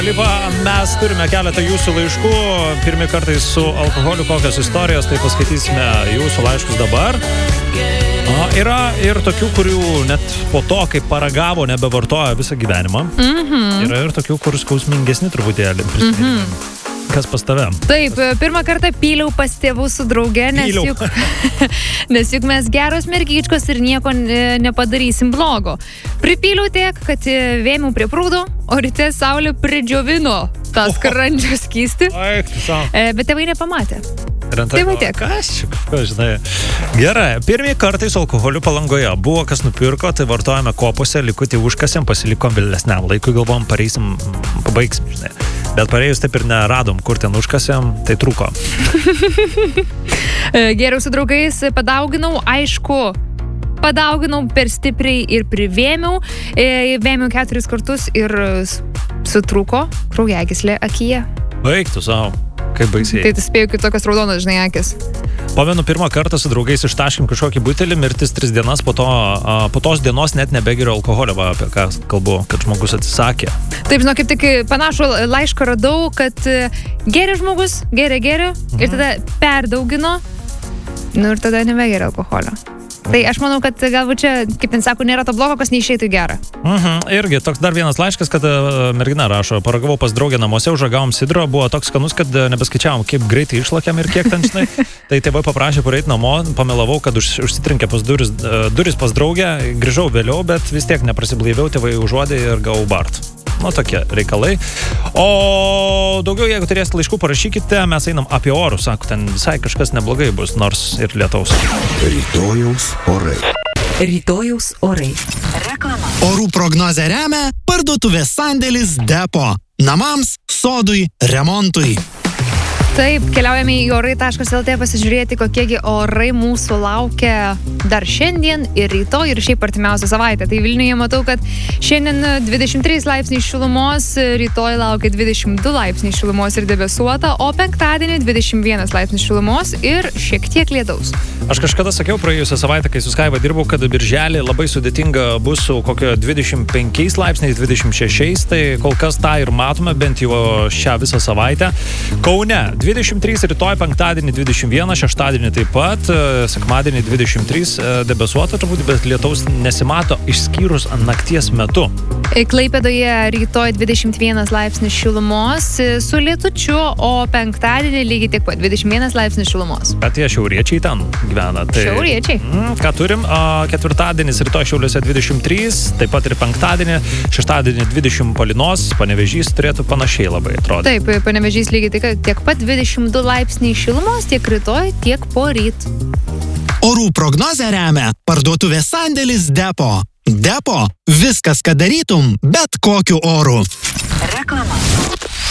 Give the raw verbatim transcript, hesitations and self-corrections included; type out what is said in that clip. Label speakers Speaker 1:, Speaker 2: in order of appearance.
Speaker 1: Lipa, mes turime keletą jūsų laiškų. Pirmi kartai su alkoholiu kokios istorijos, tai paskaitysime jūsų laiškus dabar. O, yra ir tokių, kurių net po to, kai paragavo, nebevartoja visą gyvenimą.
Speaker 2: Mm-hmm.
Speaker 1: Yra ir tokių, kur skausmingesni truputėlį prisiminimai. Mm-hmm. Kas pas tave?
Speaker 2: Taip, pirmą kartą pyliau pas tėvus su drauge, nes juk, nes juk mes geros mergyčkos ir nieko nepadarysim blogo. Pripyliau tiek, kad vėmiau prie prūdo, o ryte saulė pridžiovino tą skrandžio skystį, bet tėvai nepamatė. Tai va tiek.
Speaker 1: Kas čia, kažko, žinai. Gerai, pirmie kartai su alkoholiu Palangoje. Buvo kas nupirko, tai vartojame kopose, likutį užkasėm, pasilikom vėlesniam laikui, galvom, pareisim, pabaigsim, žinai. Bet pareijus taip ir neradom, kur ten užkasėm, tai trūko.
Speaker 2: Geriau su draugais padauginau, aišku, padauginau per stipriai ir privėmiau. Vėmiau keturis kartus ir sutrūko kraujagyslė akyje.
Speaker 1: Baigtų savo. Kaip baisiai.
Speaker 2: Tai tu spėjau, kaip tokios raudonos, žinai, akis.
Speaker 1: Pamenu, pirmą kartą su draugais ištaškim kažkokį butelį, mirtis tris dienas, po, to, po tos dienos net nebegeriu alkoholio, va, apie ką kalbu, kad žmogus atsisakė.
Speaker 2: Taip, žinau, kaip tik panašų laišką radau, kad geria žmogus, geria, geria, mhm. ir tada perdaugino, nu ir tada nebegeria alkoholio. Tai aš manau, kad galbūt čia, kaip ten sako, nėra to blogo, kas neišeitų į gerą.
Speaker 1: Mhm. Irgi toks dar vienas laiškas, kad uh, mergina rašo, paragavau pas draugę namuose, užragavom sidro, buvo toks skanus, kad uh, nebeskaičiavom, kaip greitai išlakėm ir kiek ten, žinai. Tai tėvai paprašė pareiti namo, pamelavau, kad už, užsitrinkė pas duris, uh, duris pas draugę, grįžau vėliau, bet vis tiek neprasiblaiviau, tėvai užuodė ir gavau bart. Nu, tokie reikalai. O daugiau, jeigu turėsite laiškų, parašykite, mes einam apie orus, sako, ten visai kažkas neblogai bus, nors ir lietaus.
Speaker 3: Rytojaus orai.
Speaker 4: Rytojaus orai.
Speaker 3: Reklama. Orų prognozę remia parduotuvės sandėlis Depo. Namams, sodui, remontui.
Speaker 2: Taip, keliaujame į orai taškas lt pasižiūrėti, kokiegi orai mūsų laukia dar šiandien ir rytoj ir šiaip artimiausią savaitę. Tai Vilniuje matau, kad šiandien dvidešimt trys laipsniai šilumos, rytoj laukia dvidešimt du laipsniai šilumos ir debesuota, o penktadienį dvidešimt vienas laipsnis šilumos ir šiek tiek lietaus.
Speaker 1: Aš kažkada sakiau praėjusią savaitę, kai su Skaiva dirbau, kad birželį labai sudėtinga bus su kokio dvidešimt penkiais laipsniais, dvidešimt šešiais, tai kol kas tą ir matome, bent jau šią visą savaitę. Kaune dvidešimt trys, rytoj penktadienį dvidešimt vienas, šeštadienį taip pat, sekmadienį dvidešimt trys, debesuota turbūt, bet lietaus nesimato išskyrus nakties metu.
Speaker 2: Klaipėdoje rytoj dvidešimt vienas laipsnis šilumos su lietučiu, o penktadienį lygiai tiek pat dvidešimt vienas laipsnis šilumos.
Speaker 1: Bet tie šiauriečiai ten gyvena. Tai,
Speaker 2: šiauriečiai.
Speaker 1: Mm, ką turim? Ketvirtadienis rytoj Šiauliuose dvidešimt trys, taip pat ir penktadienį, šeštadienį dvidešimt Palinos, Panevėžys turėtų panašiai labai atrodo.
Speaker 2: Taip, Panevėžys lygiai tiek, tiek pat dvidešimt du laipsniai šilumos tiek rytoj, tiek poryt.
Speaker 3: Orų prognozę remia parduotuvės sandėlis Depo. Depo. Viskas, ką darytum, bet kokiu oru. Reklama.